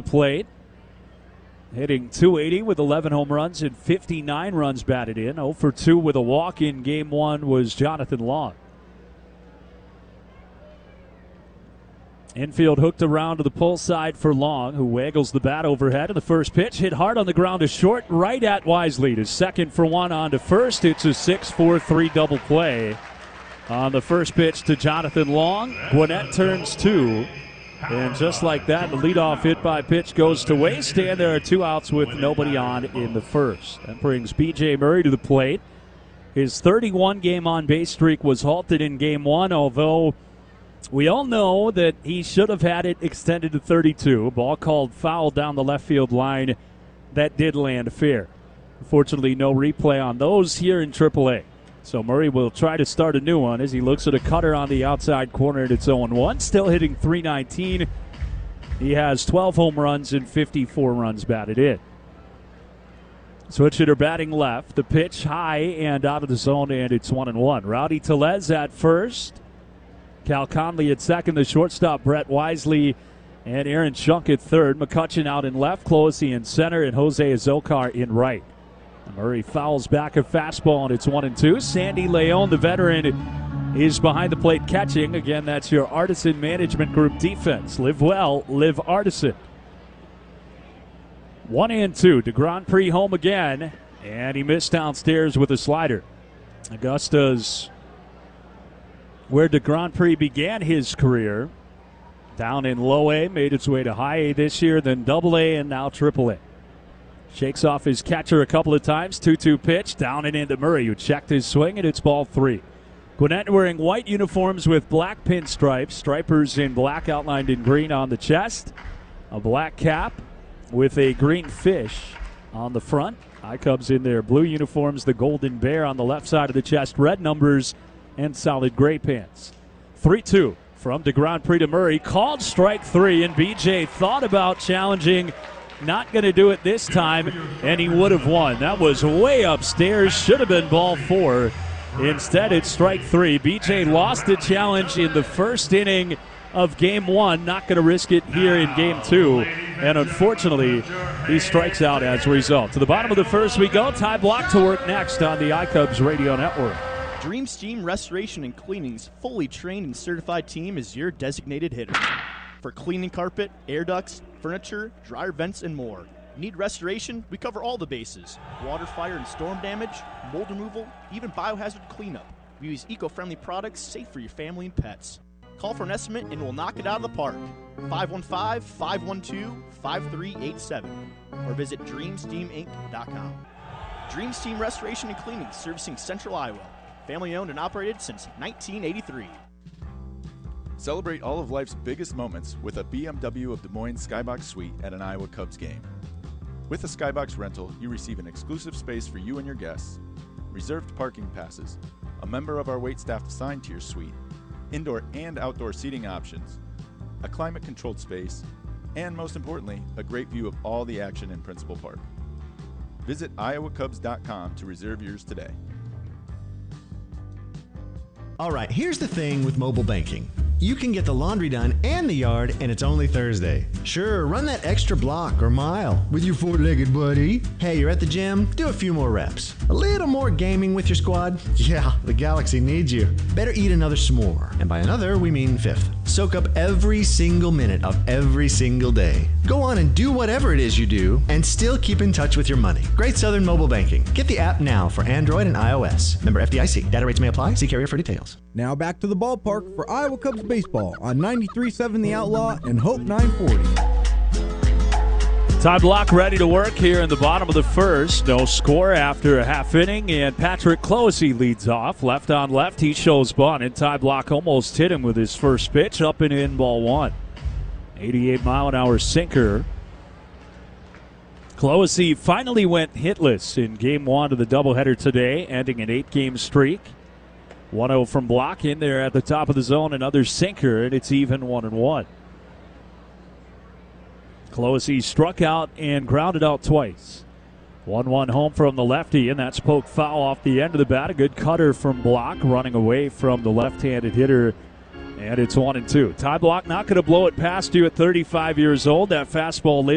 plate. Hitting .280 with 11 home runs and 59 runs batted in. 0 for 2 with a walk in Game 1 was Jonathan Long. Infield hooked around to the pull side for Long, who waggles the bat overhead. And the first pitch hit hard on the ground to short, right at Wisely. To second for one on to first. It's a 6-4-3 double play. On the first pitch to Jonathan Long, Gwinnett turns 2. And just like that, the leadoff hit by pitch goes to waste, and there are 2 outs with nobody on in the first. That brings B.J. Murray to the plate. His 31-game on-base streak was halted in Game 1, although we all know that he should have had it extended to 32. Ball called foul down the left field line. That did land fair. Unfortunately, no replay on those here in AAA. So Murray will try to start a new one as he looks at a cutter on the outside corner, and it's 0-1. Still hitting .319. He has 12 home runs and 54 runs batted in. Switch hitter batting left. The pitch high and out of the zone, and it's 1-1. Rowdy Tellez at first. Cal Conley at second. The shortstop, Brett Wisely, and Aaron Schunk at third. McCutcheon out in left. Closey in center, and Jose Azocar in right. Murray fouls back a fastball, and it's 1-2. Sandy Leon, the veteran, is behind the plate catching. Again, that's your Artisan Management Group defense. Live well, live Artisan. 1-2. DeGrand-Prix home again, and he missed downstairs with a slider. Augusta's where DeGrand-Prix began his career. Down in low A, made its way to high A this year, then double A, and now triple A. Shakes off his catcher a couple of times. 2-2 pitch. Down and into Murray, who checked his swing, and it's ball 3. Gwinnett wearing white uniforms with black pinstripes. Stripers in black outlined in green on the chest. A black cap with a green fish on the front. iCubs in their blue uniforms. The golden bear on the left side of the chest. Red numbers and solid gray pants. 3-2 from DeGrand-Prix to Murray. Called strike 3, and BJ thought about challenging. Not going to do it this time, and he would have won. That was way upstairs. Should have been ball 4. Instead, it's strike 3. BJ lost the challenge in the first inning of Game 1. Not going to risk it here in Game 2. And unfortunately, he strikes out as a result. To the bottom of the first we go. Ty Block to work next on the iCubs Radio Network. Dream Steam Restoration and Cleaning's fully trained and certified team is your designated hitter. For cleaning carpet, air ducts, furniture, dryer vents, and more. Need restoration? We cover all the bases. Water, fire, and storm damage, mold removal, even biohazard cleanup. We use eco-friendly products safe for your family and pets. Call for an estimate and we'll knock it out of the park. 515-512-5387 or visit DreamSteamInc.com. Dream Steam Restoration and Cleaning, servicing Central Iowa. Family owned and operated since 1983. Celebrate all of life's biggest moments with a BMW of Des Moines Skybox Suite at an Iowa Cubs game. With a Skybox rental, you receive an exclusive space for you and your guests, reserved parking passes, a member of our waitstaff assigned to your suite, indoor and outdoor seating options, a climate-controlled space, and most importantly, a great view of all the action in Principal Park. Visit iowacubs.com to reserve yours today. All right, here's the thing with mobile banking. You can get the laundry done and the yard, and it's only Thursday. Sure, run that extra block or mile with your four-legged buddy. Hey, you're at the gym? Do a few more reps. A little more gaming with your squad? Yeah, the Galaxy needs you. Better eat another s'more. And by another, we mean fifth. Soak up every single minute of every single day. Go on and do whatever it is you do, and still keep in touch with your money. Great Southern Mobile Banking. Get the app now for Android and iOS. Member FDIC. Data rates may apply. See carrier for details. Now back to the ballpark for Iowa Cubs baseball on 93.7 The Outlaw and Hope 940. Ty Block ready to work here in the bottom of the first. No score after a half inning, and Patrick Closey leads off. Left on left, he shows bunt, and Ty Block almost hit him with his first pitch, up and in, ball 1. 88-mile-an-hour sinker. Closey finally went hitless in Game 1 of the doubleheader today, ending an 8-game streak. 1-0 from Block in there at the top of the zone. Another sinker, and it's even 1-1. Closey struck out and grounded out twice. 1-1 home from the lefty, and that's poked foul off the end of the bat. A good cutter from Block, running away from the left-handed hitter, and it's 1-2. Ty Block not going to blow it past you at 35 years old. That fastball